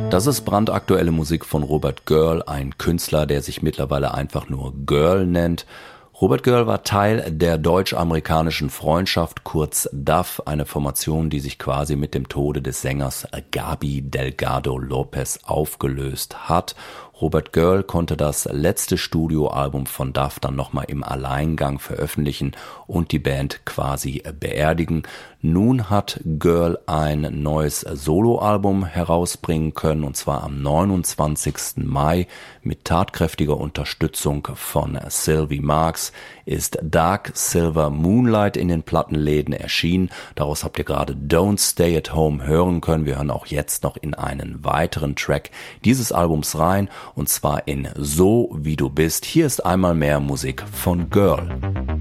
Das ist brandaktuelle Musik von Robert Girl, ein Künstler, der sich mittlerweile einfach nur Girl nennt. Robert Girl war Teil der deutsch-amerikanischen Freundschaft, kurz DAF, eine Formation, die sich quasi mit dem Tode des Sängers Gaby Delgado Lopez aufgelöst hat. Robert Girl konnte das letzte Studioalbum von DAF dann nochmal im Alleingang veröffentlichen und die Band quasi beerdigen. Nun hat Girl ein neues Soloalbum herausbringen können, und zwar am 29. Mai mit tatkräftiger Unterstützung von Sylvie Marx ist Dark Silver Moonlight in den Plattenläden erschienen. Daraus habt ihr gerade Don't Stay at Home hören können. Wir hören auch jetzt noch in einen weiteren Track dieses Albums rein, und zwar in So wie du bist. Hier ist einmal mehr Musik von Girl.